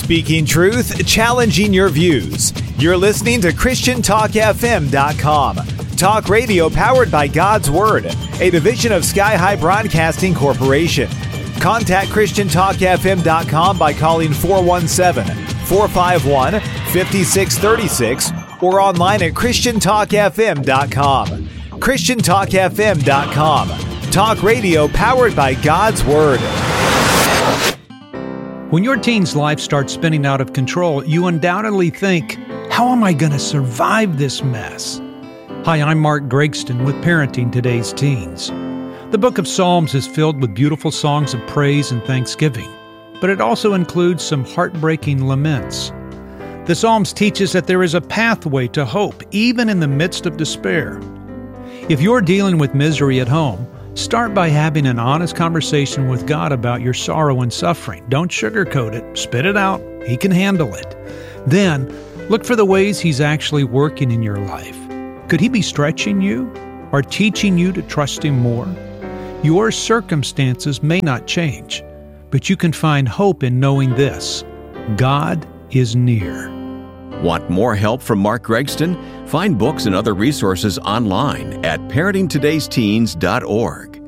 Speaking truth, challenging your views. You're listening to ChristianTalkFM.com. Talk radio powered by God's Word, a division of Sky High Broadcasting Corporation. Contact ChristianTalkFM.com by calling 417-451-5636 or online at ChristianTalkFM.com. ChristianTalkFM.com. Talk radio powered by God's Word. When your teen's life starts spinning out of control, you undoubtedly think, how am I going to survive this mess? Hi, I'm Mark Gregston with Parenting Today's Teens. The book of Psalms is filled with beautiful songs of praise and thanksgiving, but it also includes some heartbreaking laments. The Psalms teach us that there is a pathway to hope, even in the midst of despair. If you're dealing with misery at home, start by having an honest conversation with God about your sorrow and suffering. Don't sugarcoat it. Spit it out. He can handle it. Then, look for the ways He's actually working in your life. Could He be stretching you or teaching you to trust Him more? Your circumstances may not change, but you can find hope in knowing this: God is near. Want more help from Mark Gregston? Find books and other resources online at parentingtodaysteens.org.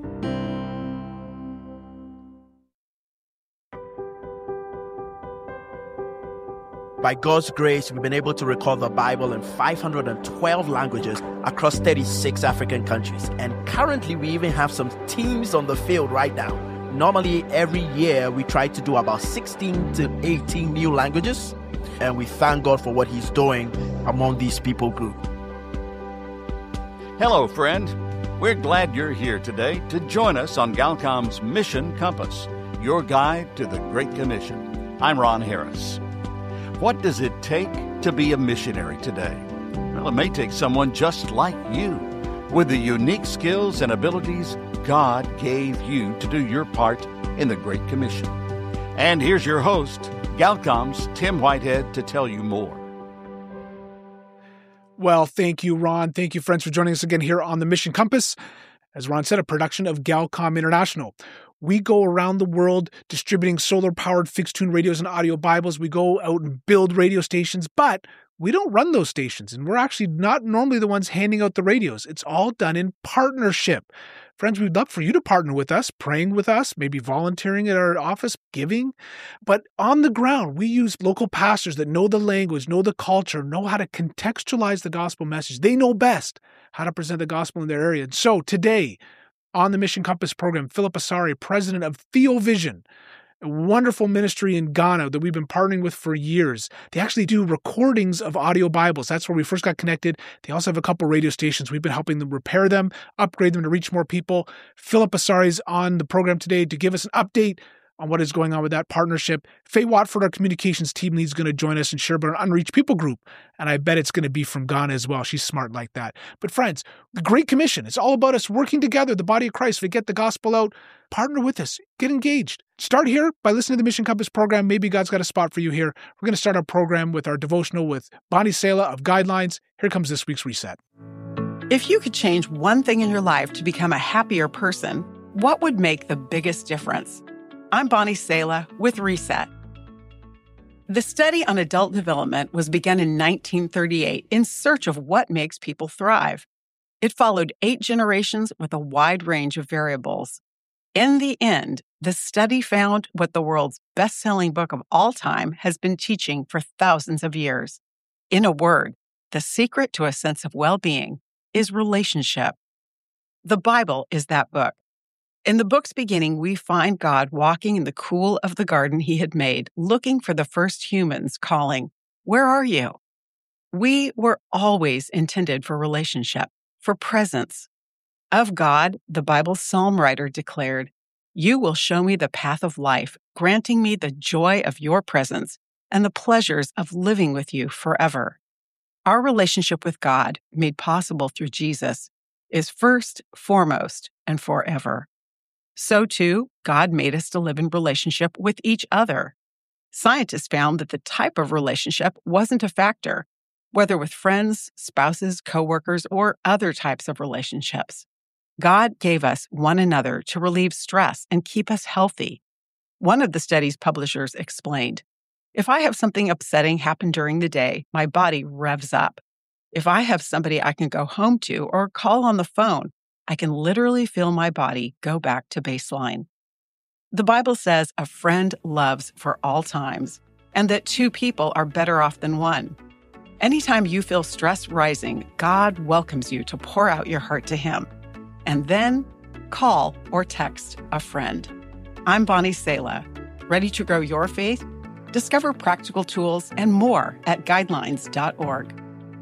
By God's grace, we've been able to record the Bible in 512 languages across 36 African countries. And currently, we even have some teams on the field right now. Normally, every year, we try to do about 16 to 18 new languages. And we thank God for what He's doing among these people group. Hello, friend. We're glad you're here today to join us on Galcom's Mission Compass, your guide to the Great Commission. I'm Ron Harris. What does it take to be a missionary today? Well, it may take someone just like you, with the unique skills and abilities God gave you to do your part in the Great Commission. And here's your host, Galcom's Tim Whitehead, to tell you more. Well, thank you, Ron. Thank you, friends, for joining us again here on the Mission Compass. As Ron said, a production of Galcom International. We go around the world distributing solar-powered fixed-tune radios and audio Bibles. We go out and build radio stations, but we don't run those stations, and we're actually not normally the ones handing out the radios. It's all done in partnership. Friends, we'd love for you to partner with us, praying with us, maybe volunteering at our office, giving. But on the ground, we use local pastors that know the language, know the culture, know how to contextualize the gospel message. They know best how to present the gospel in their area. And so today, on the Mission Compass program, Philip Asari, president of TheoVision, a wonderful ministry in Ghana that we've been partnering with for years. They actually do recordings of audio Bibles. That's where we first got connected. They also have a couple radio stations. We've been helping them repair them, upgrade them to reach more people. Philip Asari is on the program today to give us an update on what is going on with that partnership. Faye Watford, our communications team lead, is going to join us and share about an unreached people group. And I bet it's going to be from Ghana as well. She's smart like that. But friends, the Great Commission, it's all about us working together, the body of Christ, to get the gospel out. Partner with us. Get engaged. Start here by listening to the Mission Compass program. Maybe God's got a spot for you here. We're going to start our program with our devotional with Bonnie Sala of Guidelines. Here comes this week's Reset. If you could change one thing in your life to become a happier person, what would make the biggest difference? I'm Bonnie Sala with Reset. The study on adult development was begun in 1938 in search of what makes people thrive. It followed 8 generations with a wide range of variables. In the end, the study found what the world's best-selling book of all time has been teaching for thousands of years. In a word, the secret to a sense of well-being is relationship. The Bible is that book. In the book's beginning, we find God walking in the cool of the garden He had made, looking for the first humans, calling, "Where are you?" We were always intended for relationship, for presence. Of God, the Bible's psalm writer declared, "You will show me the path of life, granting me the joy of your presence and the pleasures of living with you forever." Our relationship with God, made possible through Jesus, is first, foremost, and forever. So too, God made us to live in relationship with each other. Scientists found that the type of relationship wasn't a factor, whether with friends, spouses, coworkers, or other types of relationships. God gave us one another to relieve stress and keep us healthy. One of the study's publishers explained, If I have something upsetting happen during the day, my body revs up. If I have somebody I can go home to or call on the phone, I can literally feel my body go back to baseline. The Bible says a friend loves for all times, and that two people are better off than one. Anytime you feel stress rising, God welcomes you to pour out your heart to Him. And then call or text a friend. I'm Bonnie Sala. Ready to grow your faith? Discover practical tools and more at guidelines.org.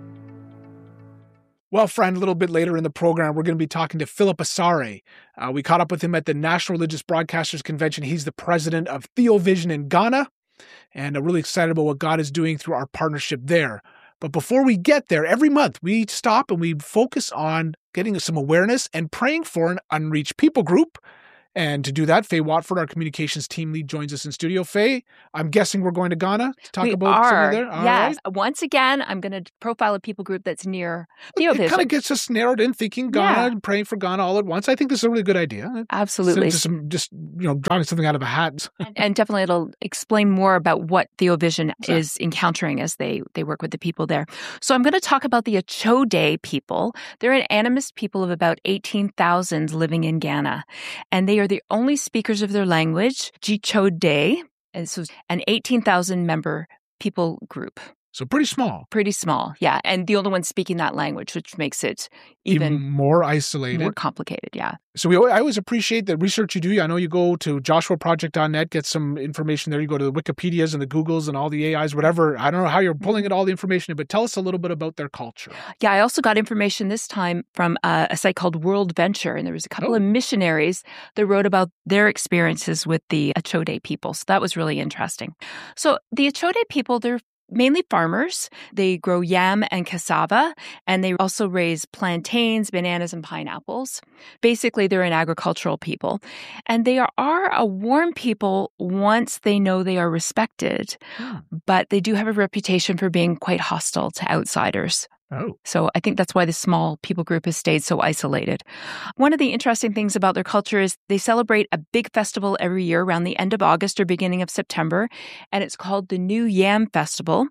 Well, friend, a little bit later in the program, we're going to be talking to Philip Asare. We caught up with him at the National Religious Broadcasters Convention. He's the president of TheoVision in Ghana, and I'm really excited about what God is doing through our partnership there. But before we get there, every month we stop and we focus on getting some awareness and praying for an unreached people group. And to do that, Faye Watford, our communications team lead, joins us in studio. Faye, I'm guessing we're going to Ghana to talk about something there? All yes. right. Once again, I'm going to profile a people group that's near TheoVision. It kind of gets us narrowed in thinking Ghana and praying for Ghana all at once. I think this is a really good idea. Absolutely. So just drawing something out of a hat. And definitely it'll explain more about what TheoVision is encountering as they work with the people there. So I'm going to talk about the Achode people. They're an animist people of about 18,000 living in Ghana. And they are the only speakers of their language, Gichode, and so an 18,000 member people group. So pretty small. Pretty small, yeah. And the only one speaking that language, which makes it even more isolated. More complicated, yeah. So I always appreciate the research you do. I know you go to joshuaproject.net, get some information there. You go to the Wikipedias and the Googles and all the AIs, whatever. I don't know how you're pulling all the information in, but tell us a little bit about their culture. Yeah, I also got information this time from a site called World Venture, and there was a couple of missionaries that wrote about their experiences with the Achode people. So that was really interesting. So the Achode people, they're mainly farmers. They grow yam and cassava, and they also raise plantains, bananas, and pineapples. Basically, they're an agricultural people. And they are a warm people once they know they are respected, but they do have a reputation for being quite hostile to outsiders. So I think that's why the small people group has stayed so isolated. One of the interesting things about their culture is they celebrate a big festival every year around the end of August or beginning of September, and it's called the New Yam Festival.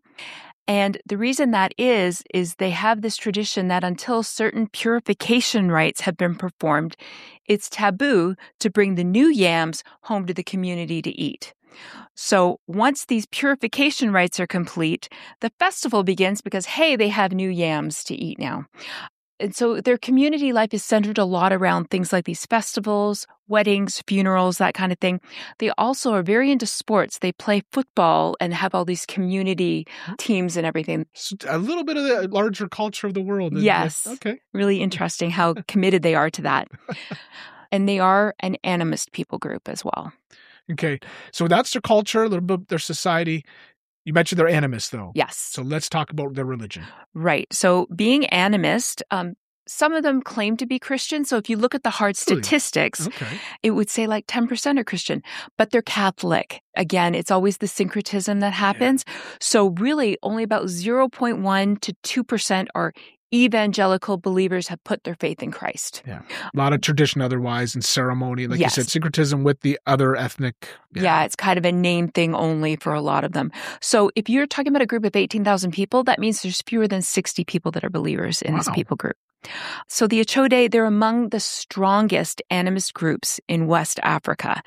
And the reason that is they have this tradition that until certain purification rites have been performed, it's taboo to bring the new yams home to the community to eat. So once these purification rites are complete, the festival begins because, hey, they have new yams to eat now. And so their community life is centered a lot around things like these festivals, weddings, funerals, that kind of thing. They also are very into sports. They play football and have all these community teams and everything. So a little bit of the larger culture of the world. Yes. Okay. Really interesting how committed they are to that. And they are an animist people group as well. Okay. So that's their culture, a little bit their society. You mentioned they're animists, though. Yes. So let's talk about their religion. Right. So being animist, some of them claim to be Christian. So if you look at the hard statistics, it would say like 10% are Christian, but they're Catholic. Again, it's always the syncretism that happens. Yeah. So really only about 0.1 to 2% are evangelical believers have put their faith in Christ. Yeah. A lot of tradition otherwise and ceremony. Like you said, syncretism with the other ethnic. Yeah, it's kind of a name thing only for a lot of them. So if you're talking about a group of 18,000 people, that means there's fewer than 60 people that are believers in this people group. So the Achode, they're among the strongest animist groups in West Africa.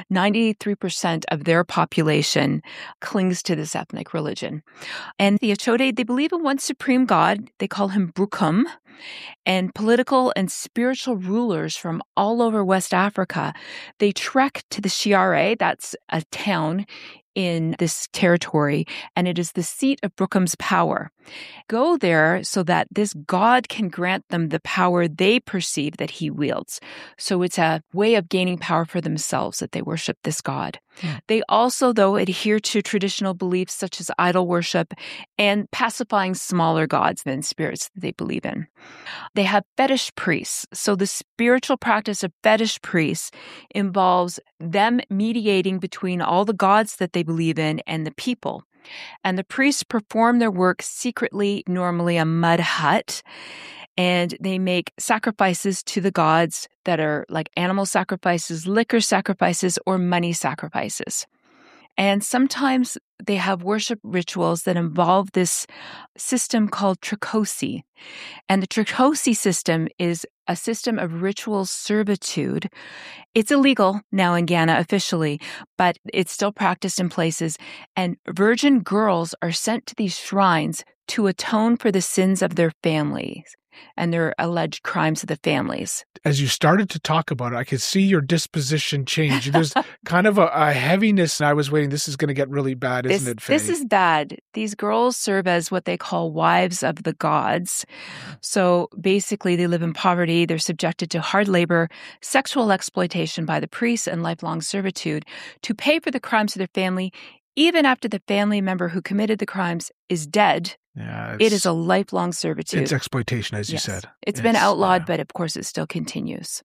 93% of their population clings to this ethnic religion. And the Achode, they believe in one supreme God. They call him Brukum. And political and spiritual rulers from all over West Africa, they trek to the Shiare, that's a town in this territory, and it is the seat of Brukum's power. Go there so that this God can grant them the power they perceive that he wields. So it's a way of gaining power for themselves that they worship this God. They also, though, adhere to traditional beliefs such as idol worship and pacifying smaller gods than spirits that they believe in. They have fetish priests. So the spiritual practice of fetish priests involves them mediating between all the gods that they believe in and the people. And the priests perform their work secretly, normally a mud hut. And they make sacrifices to the gods that are like animal sacrifices, liquor sacrifices, or money sacrifices. And sometimes they have worship rituals that involve this system called Tricosi. And the Tricosi system is a system of ritual servitude. It's illegal now in Ghana officially, but it's still practiced in places. And virgin girls are sent to these shrines to atone for the sins of their families and their alleged crimes of the families. As you started to talk about it, I could see your disposition change. There's kind of a heaviness, and I was waiting, this is going to get really bad, isn't it, Faye? This is bad. These girls serve as what they call wives of the gods. So basically, they live in poverty. They're subjected to hard labor, sexual exploitation by the priests, and lifelong servitude to pay for the crimes of their family, even after the family member who committed the crimes is dead. Yeah, it is a lifelong servitude. It's exploitation, as you said. It's been outlawed, but of course it still continues.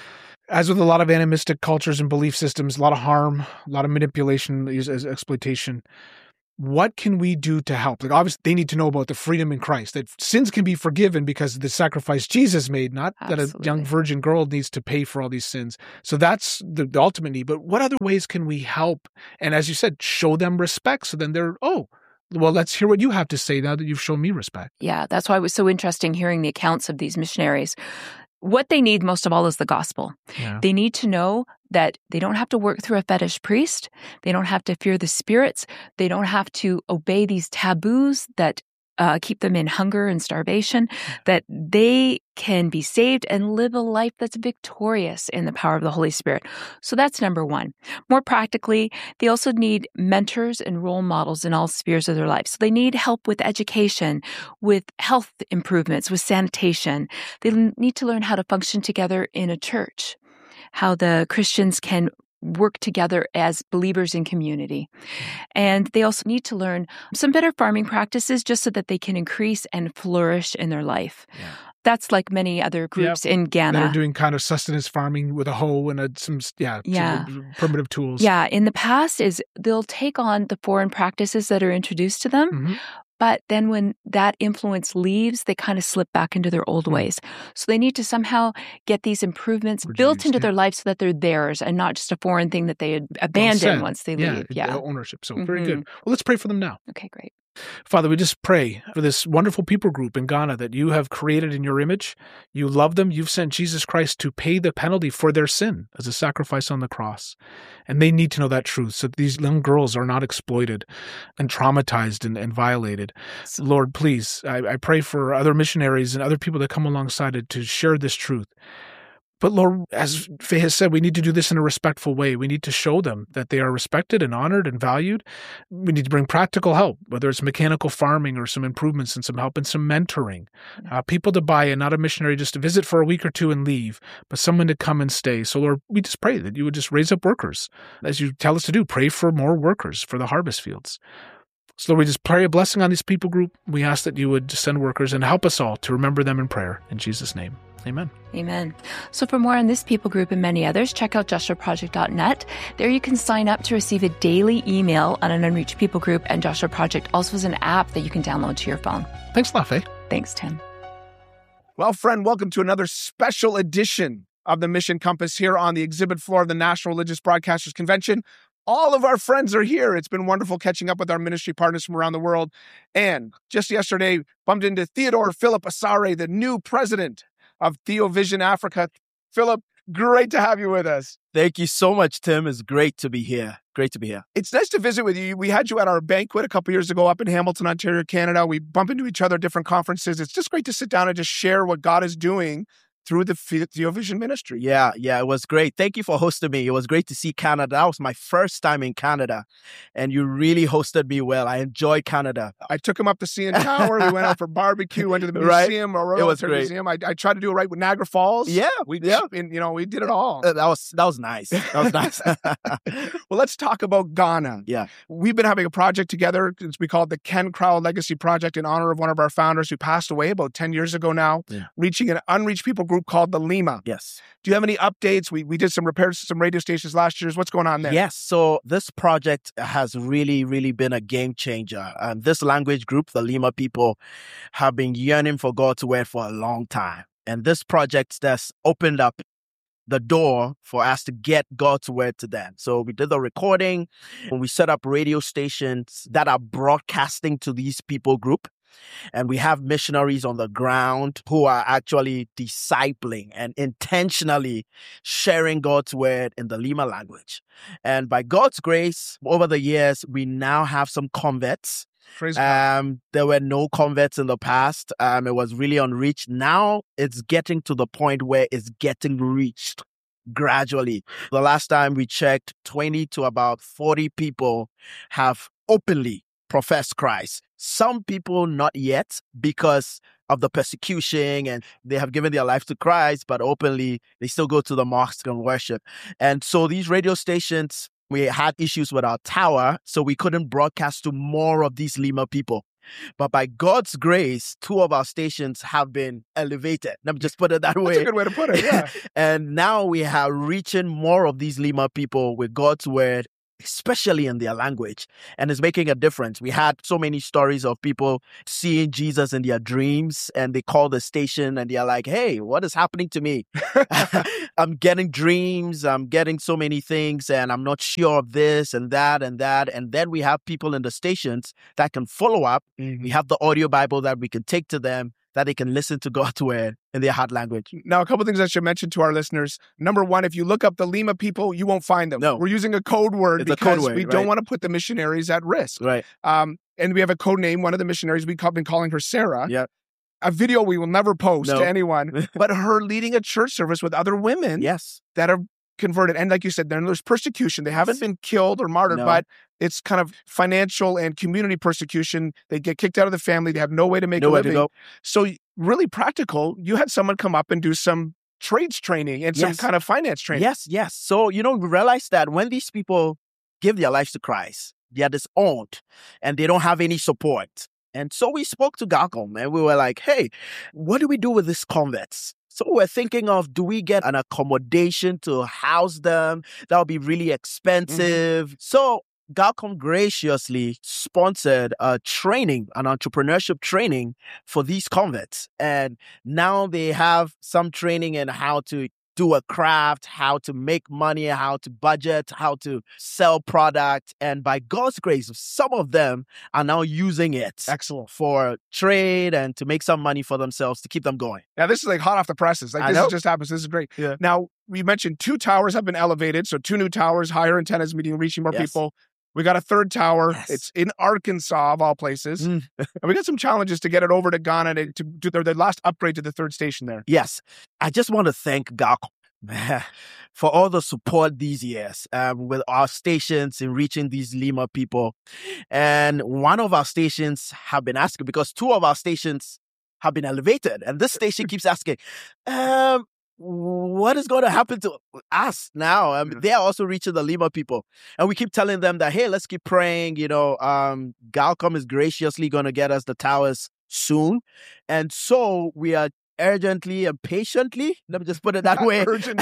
As with a lot of animistic cultures and belief systems, a lot of harm, a lot of manipulation, as exploitation. What can we do to help? Like, obviously, they need to know about the freedom in Christ, that sins can be forgiven because of the sacrifice Jesus made, not that a young virgin girl needs to pay for all these sins. So that's the ultimate need. But what other ways can we help? And as you said, show them respect. So then they're, well, let's hear what you have to say now that you've shown me respect. Yeah, that's why it was so interesting hearing the accounts of these missionaries. What they need most of all is the gospel. Yeah. They need to know that they don't have to work through a fetish priest. They don't have to fear the spirits. They don't have to obey these taboos that keep them in hunger and starvation, that they can be saved and live a life that's victorious in the power of the Holy Spirit. So that's number one. More practically, they also need mentors and role models in all spheres of their life. So they need help with education, with health improvements, with sanitation. They need to learn how to function together in a church, how the Christians can work together as believers in community. And they also need to learn some better farming practices just so that they can increase and flourish in their life. Yeah. That's like many other groups in Ghana. They're doing kind of sustenance farming with a hoe and some primitive tools. Yeah. In the past they'll take on the foreign practices that are introduced to them. Mm-hmm. But then when that influence leaves, they kind of slip back into their old ways. So they need to somehow get these improvements built into their life so that they're theirs and not just a foreign thing that they abandon once they leave. Yeah, ownership. So very good. Well, let's pray for them now. Okay, great. Father, we just pray for this wonderful people group in Ghana that you have created in your image. You love them. You've sent Jesus Christ to pay the penalty for their sin as a sacrifice on the cross. And they need to know that truth so that these young girls are not exploited and traumatized and violated. Lord, please, I pray for other missionaries and other people that come alongside it to share this truth. But Lord, as Faye has said, we need to do this in a respectful way. We need to show them that they are respected and honored and valued. We need to bring practical help, whether it's mechanical farming or some improvements and some help and some mentoring. People to buy in, not a missionary just to visit for a week or two and leave, but someone to come and stay. So Lord, we just pray that you would just raise up workers. As you tell us to do, pray for more workers for the harvest fields. So Lord, we just pray a blessing on this people group. We ask that you would send workers and help us all to remember them in prayer. In Jesus' name. Amen. Amen. So for more on this people group and many others, check out joshuaproject.net. There you can sign up to receive a daily email on an unreached people group, and Joshua Project also is an app that you can download to your phone. Thanks a lot, Faye. Thanks, Tim. Well, friend, welcome to another special edition of the Mission Compass here on the exhibit floor of the National Religious Broadcasters Convention. All of our friends are here. It's been wonderful catching up with our ministry partners from around the world. And just yesterday, bumped into Theodore Philip Asare, the new president of Theovision Africa. Philip, great to have you with us. Thank you so much, Tim. It's great to be here. Great to be here. It's nice to visit with you. We had you at our banquet a couple years ago up in Hamilton, Ontario, Canada. We bump into each other at different conferences. It's just great to sit down and just share what God is doing through the Theovision ministry. Yeah, it was great. Thank you for hosting me. It was great to see Canada. That was my first time in Canada, and you really hosted me well. I enjoyed Canada. I took him up to CN Tower. We went out for barbecue, went to the museum, It was great. Museum. I tried to do it right with Niagara Falls. Yeah, we did it all. That was nice. That was nice. Well, let's talk about Ghana. Yeah, we've been having a project together. We call it the Ken Crowell Legacy Project in honor of one of our founders who passed away about 10 years ago now, reaching an unreached people group called the Lima. Yes. Do you have any updates? We did some repairs to some radio stations last year. What's going on there? Yes. So this project has really, really been a game changer. And this language group, the Lima people, have been yearning for God to work for a long time. And this project that's opened up the door for us to get God's word to them. So we did the recording, and we set up radio stations that are broadcasting to these people group. And we have missionaries on the ground who are actually discipling and intentionally sharing God's word in the Lima language. And by God's grace, over the years, we now have some converts. There were no converts in the past. It was really unreached. Now it's getting to the point where it's getting reached gradually. The last time we checked, 20 to about 40 people have openly professed Christ. Some people not yet because of the persecution, and they have given their life to Christ, but openly they still go to the mosque and worship. And so these radio stations, we had issues with our tower, so we couldn't broadcast to more of these Lima people. But by God's grace, 2 of our stations have been elevated. Let me just put it that way. That's a good way to put it, yeah. And now we are reaching more of these Lima people with God's word, especially in their language, and it's making a difference. We had so many stories of people seeing Jesus in their dreams, and they call the station and they're like, hey, what is happening to me? I'm getting dreams, I'm getting so many things, and I'm not sure of this and that and that. And then we have people in the stations that can follow up. We have the audio Bible that we can take to them, that they can listen to God's word in their heart language. Now, a couple of things I should mention to our listeners. Number one, if you look up the Lima people, you won't find them. No. We're using a code word because we don't right? want to put the missionaries at risk. Right. And we have a code name. One of the missionaries, we've been calling her Sarah. Yeah. A video we will never post to anyone, but her leading a church service with other women that are converted. And like you said, there's persecution. They haven't been killed or martyred, but it's kind of financial and community persecution. They get kicked out of the family. They have no way to make a living. So really practical. You had someone come up and do some trades training and some kind of finance training. Yes. So, we realized that when these people give their lives to Christ, they are disowned and they don't have any support. And so we spoke to Galcom and we were like, hey, what do we do with these converts? So we're thinking of, do we get an accommodation to house them? That would be really expensive. So Galcom graciously sponsored a training, an entrepreneurship training for these converts. And now they have some training in how to do a craft, how to make money, how to budget, how to sell product. And by God's grace, some of them are now using it for trade and to make some money for themselves to keep them going. Now, this is like hot off the presses. Like this just happens. This is great. Yeah. Now, we mentioned 2 towers have been elevated. So 2 new towers, higher antennas, reaching more people. We got a 3rd tower. It's in Arkansas, of all places. And we got some challenges to get it over to Ghana to do their last upgrade to the 3rd station there. Yes. I just want to thank Galcom for all the support these years with our stations in reaching these Lima people. And one of our stations have been asking, because 2 of our stations have been elevated. And this station keeps asking, what is going to happen to us now? They are also reaching the Lima people. And we keep telling them that, hey, let's keep praying. Galcom is graciously going to get us the towers soon. And so we are urgently and patiently, let me just put it that way,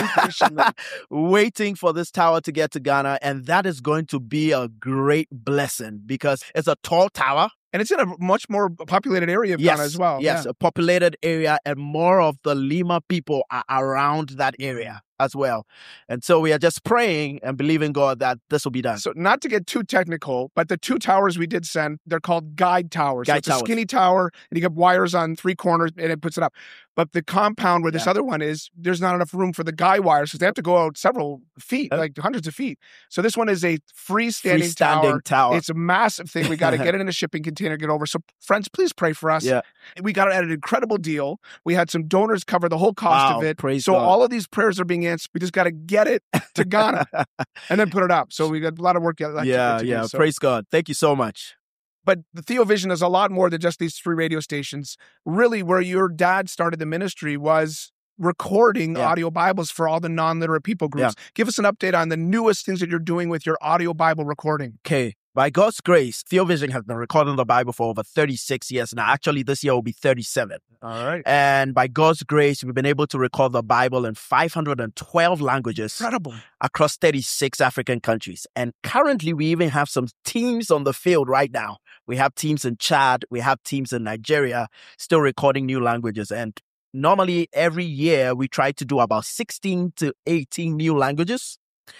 waiting for this tower to get to Ghana. And that is going to be a great blessing because it's a tall tower. And it's in a much more populated area of Ghana as well. Yes, a populated area, and more of the Lima people are around that area as well. And so we are just praying and believing God that this will be done. So not to get too technical, but the 2 towers we did send, they're called guide towers. Guide towers. A skinny tower, and you get wires on 3 corners, and it puts it up. But the compound where this other one is, there's not enough room for the guy wires because they have to go out several feet, like hundreds of feet. So this one is a freestanding tower. It's a massive thing. We got to get it in a shipping container, get over. So friends, please pray for us. Yeah. We got it at an incredible deal. We had some donors cover the whole cost of it. Praise so God. All of these prayers are being answered. We just got to get it to Ghana and then put it up. So we got a lot of work. So. Praise God. Thank you so much. But the Theo Vision is a lot more than just these 3 radio stations. Really, where your dad started the ministry was recording audio Bibles for all the non-literate people groups. Give us an update on the newest things that you're doing with your audio Bible recording. Okay. By God's grace, Theo Vision has been recording the Bible for over 36 years now. Actually, this year will be 37. All right. And by God's grace, we've been able to record the Bible in 512 languages. Incredible. Across 36 African countries. And currently, we even have some teams on the field right now. We have teams in Chad. We have teams in Nigeria still recording new languages. And Normally, every year, we try to do about 16 to 18 new languages.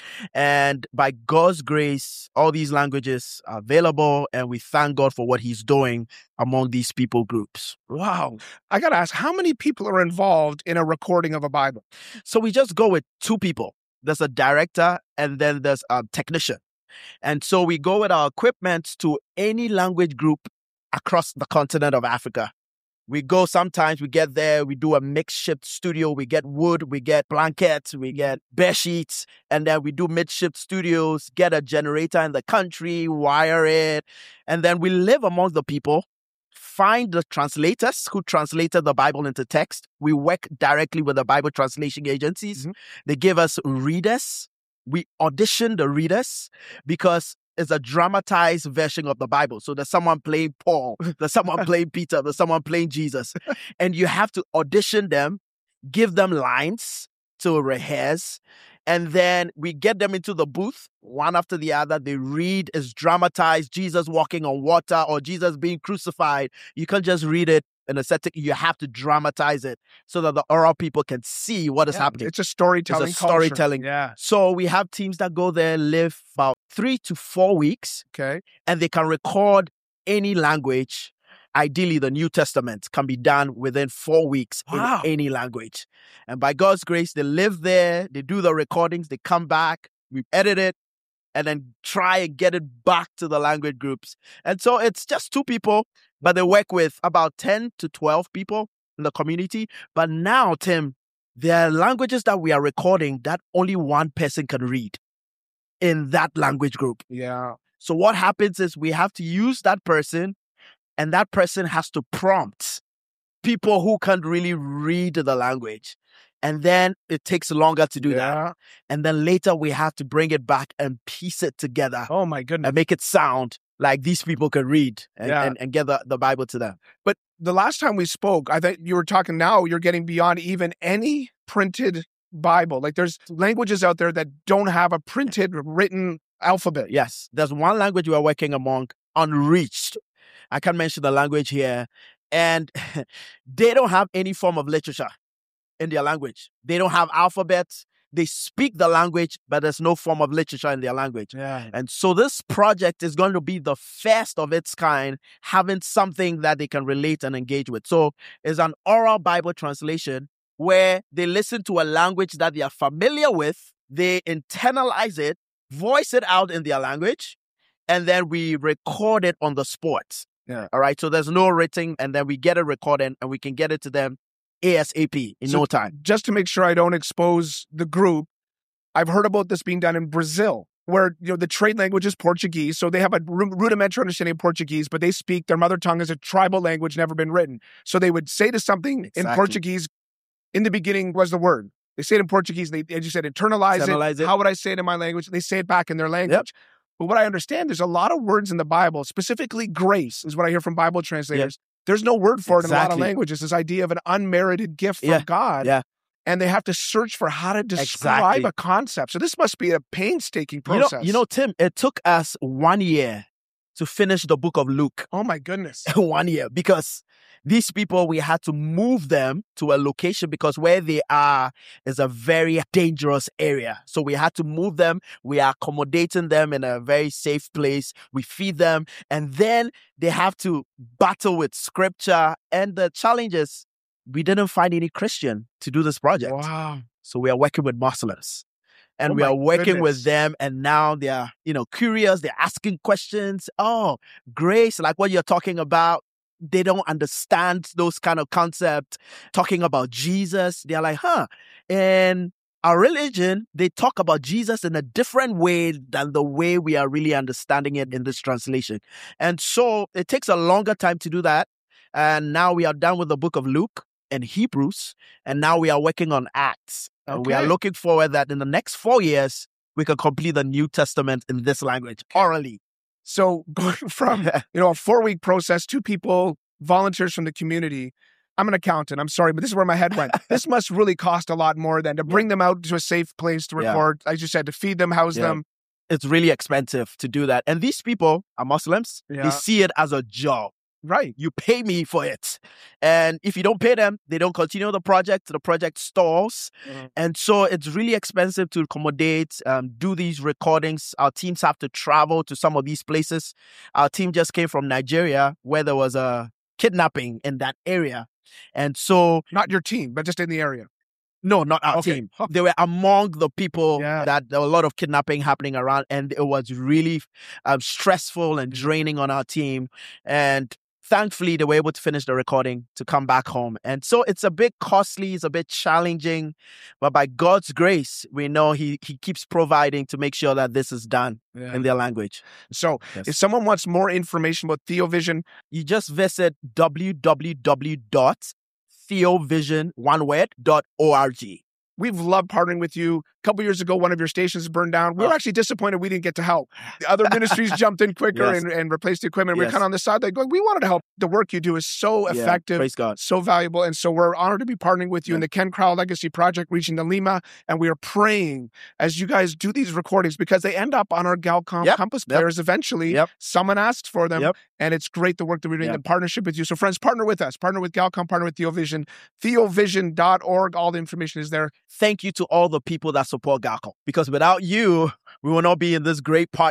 And by God's grace, all these languages are available, and we thank God for what he's doing among these people groups. Wow. I got to ask, how many people are involved in a recording of a Bible? So we just go with 2 people. There's a director, and then there's a technician. And so we go with our equipment to any language group across the continent of Africa. We go sometimes, we get there, we do a makeshift studio, we get wood, we get blankets, we get bed sheets, and then we do makeshift studios, get a generator in the country, wire it, and then we live among the people, find the translators who translated the Bible into text. We work directly with the Bible translation agencies. Mm-hmm. They give us readers. We audition the readers because it's a dramatized version of the Bible. So there's someone playing Paul, there's someone playing Peter, there's someone playing Jesus. And you have to audition them, give them lines to rehearse, and then we get them into the booth, one after the other. They read, it's dramatized, Jesus walking on water or Jesus being crucified. You can't just read it in a setting. You have to dramatize it so that the oral people can see what is happening. It's a storytelling. It's a storytelling. Yeah. So we have teams that go there, live about 3 to 4 weeks. Okay. And they can record any language. Ideally, the New Testament can be done within 4 weeks in any language. And by God's grace, they live there, they do the recordings, they come back, we edit it, and then try and get it back to the language groups. And so it's just 2 people, but they work with about 10 to 12 people in the community. But now, Tim, there are languages that we are recording that only one person can read in that language group. Yeah. So what happens is we have to use that person, and that person has to prompt people who can't really read the language. And then it takes longer to do that. And then later we have to bring it back and piece it together. Oh, my goodness. And make it sound like these people can read and get the Bible to them. But the last time we spoke, I think you were talking now, you're getting beyond even any printed Bible. Like there's languages out there that don't have a printed, written alphabet. Yes. There's one language we are working among, unreached. I can't mention the language here. And they don't have any form of literature in their language. They don't have alphabets. They speak the language, but there's no form of literature in their language. Yeah. And so this project is going to be the first of its kind, having something that they can relate and engage with. So it's an oral Bible translation where they listen to a language that they are familiar with, they internalize it, voice it out in their language, and then we record it on the spot. Yeah. All right. So there's no written, and then we get it recorded and we can get it to them ASAP in no time. Just to make sure I don't expose the group, I've heard about this being done in Brazil, where the trade language is Portuguese. So they have a rudimentary understanding of Portuguese, but they speak their mother tongue as a tribal language, never been written. So they would say to something in Portuguese, in the beginning was the word. They say it in Portuguese. They, as you said, internalize it. How would I say it in my language? They say it back in their language. Yep. But what I understand, there's a lot of words in the Bible, specifically grace is what I hear from Bible translators. Yep. There's no word for it in a lot of languages. This idea of an unmerited gift from God. Yeah. And they have to search for how to describe a concept. So this must be a painstaking process. Tim, it took us 1 year to finish the book of Luke. Oh, my goodness. 1 year. Because these people, we had to move them to a location because where they are is a very dangerous area. So we had to move them. We are accommodating them in a very safe place. We feed them. And then they have to battle with scripture. And the challenge is we didn't find any Christian to do this project. Wow. So we are working with Muslims. And we are working with them, and now they are, curious. They're asking questions. Oh, grace, like what you're talking about. They don't understand those kind of concepts. Talking about Jesus, they're like, in our religion, they talk about Jesus in a different way than the way we are really understanding it in this translation. And so it takes a longer time to do that. And now we are done with the book of Luke and Hebrews, and now we are working on Acts. Okay. And we are looking forward that in the next 4 years, we can complete the New Testament in this language, orally. So going from, a 4-week process, 2 people, volunteers from the community. I'm an accountant. I'm sorry, but this is where my head went. This must really cost a lot more than to bring them out to a safe place to record, as you said, to feed them, house them. It's really expensive to do that. And these people are Muslims. Yeah. They see it as a job. Right. You pay me for it. And if you don't pay them, they don't continue the project stalls. Mhm. And so it's really expensive to accommodate, do these recordings. Our teams have to travel to some of these places. Our team just came from Nigeria, where there was a kidnapping in that area. And so, Not your team, but just in the area. no, not our Okay. team. They were among the people Yeah. that there were a lot of kidnapping happening around, and it was really stressful and draining on our team. And thankfully, they were able to finish the recording to come back home. And so it's a bit costly, it's a bit challenging, but by God's grace, we know He keeps providing to make sure that this is done in their language. So Yes. if someone wants more information about TheoVision, You just visit www.theovision.org. we've loved partnering with you. A couple years ago, one of your stations burned down. We were actually disappointed we didn't get to help. The other ministries jumped in quicker Yes. and replaced the equipment. We're Yes. kind of on the side like, we wanted to help. The work you do is so Yeah, effective, praise God. so valuable. And so we're honored to be partnering with you in the Ken Crowell Legacy Project, reaching to Lima. And we are praying as you guys do these recordings because they end up on our Galcom Yep. Compass Yep. players eventually. Yep. Someone asked for them. Yep. And it's great the work that we're doing Yep. in partnership with you. So friends, partner with us. Partner with Galcom, partner with TheoVision. TheoVision.org. All the information is there. Thank you to all the people that support Galcom, because without you, we will not be in this great partnership